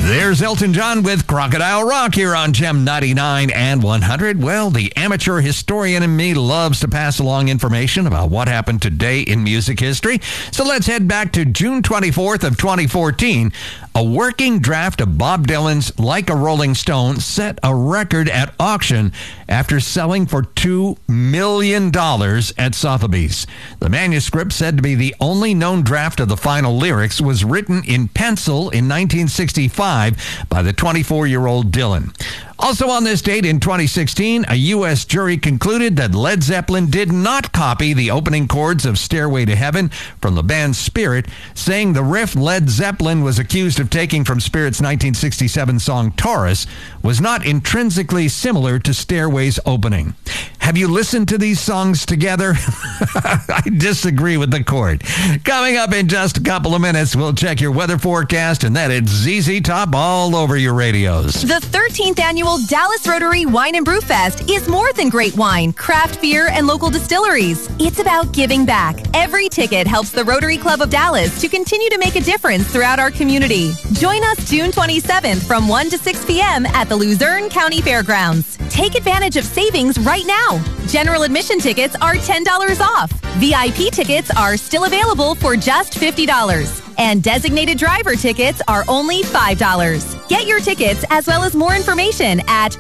There's Elton John with Crocodile Rock here on Gem 99 and 100. Well, the amateur historian in me loves to pass along information about what happened today in music history. So let's head back to June 24th of 2014. A working draft of Bob Dylan's Like a Rolling Stone set a record at auction after selling for $2 million at Sotheby's. The manuscript, said to be the only known draft of the final lyrics, was written in pencil in 1965 by the 24-year-old Dylan. Also on this date in 2016, a U.S. jury concluded that Led Zeppelin did not copy the opening chords of Stairway to Heaven from the band's Spirit, saying the riff Led Zeppelin was accused of taking from Spirit's 1967 song Taurus was not intrinsically similar to Stairway's opening. Have you listened to these songs together? I disagree with the court. Coming up in just a couple of minutes, we'll check your weather forecast, and then it's ZZ Top all over your radios. The 13th annual Dallas Rotary Wine and Brew Fest is more than great wine, craft beer, and local distilleries. It's about giving back. Every ticket helps the Rotary Club of Dallas to continue to make a difference throughout our community. Join us June 27th from 1 to 6 p.m. at the Luzerne County Fairgrounds. Take advantage of savings right now. General admission tickets are $10 off. VIP tickets are still available for just $50. And designated driver tickets are only $5. Get your tickets as well as more information at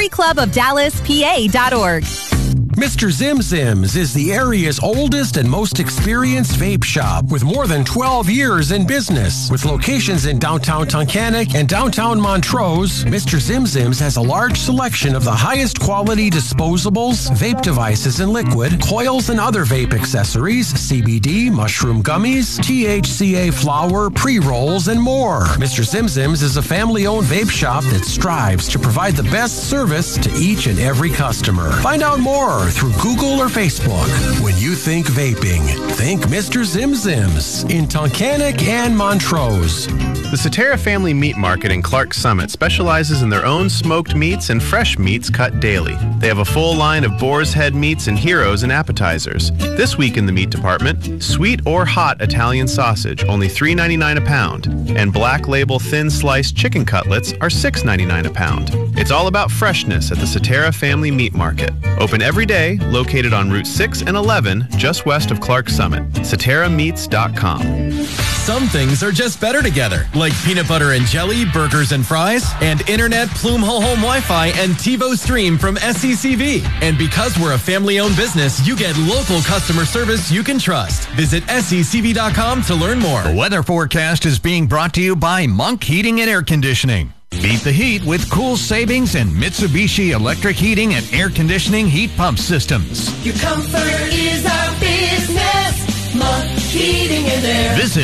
RotaryClubOfDallasPA.org. Mr. Zim Zim's is the area's oldest and most experienced vape shop with more than 12 years in business. With locations in downtown Tunkhannock and downtown Montrose, Mr. Zim Zim's has a large selection of the highest quality disposables, vape devices and liquid, coils and other vape accessories, CBD, mushroom gummies, THCA flower, pre-rolls, and more. Mr. Zim Zim's is a family-owned vape shop that strives to provide the best service to each and every customer. Find out more through Google or Facebook. When you think vaping, think Mr. Zim Zim's in Tunkhannock and Montrose. The Cetera Family Meat Market in Clark Summit specializes in their own smoked meats and fresh meats cut daily. They have a full line of boar's head meats and heroes and appetizers. This week in the meat department, sweet or hot Italian sausage, only $3.99 a pound, and Black Label thin sliced chicken cutlets are $6.99 a pound. It's all about freshness at the Cetera Family Meat Market. Open every day, located on Route 6 and 11, just west of Clark Summit. CeteraMeats.com. Some things are just better together, like peanut butter and jelly, burgers and fries, and internet, Plume Whole Home Wi-Fi, and TiVo Stream from SCCV. And because we're a family-owned business, you get local customer service you can trust. Visit SCCV.com to learn more. The weather forecast is being brought to you by Monk Heating and Air Conditioning. Beat the heat with cool savings and Mitsubishi electric heating and air conditioning heat pump systems. Your comfort is our business. Monk Heating and Air. Visit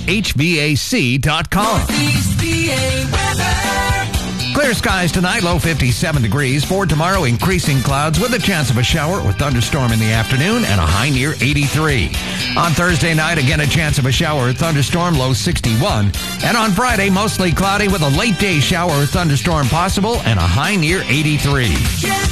monkhvac.com. Northeast PA weather. Clear skies tonight, low 57 degrees. For tomorrow, increasing clouds with a chance of a shower or thunderstorm in the afternoon and a high near 83. On Thursday night, again a chance of a shower or thunderstorm, low 61. And on Friday, mostly cloudy with a late day shower or thunderstorm possible and a high near 83.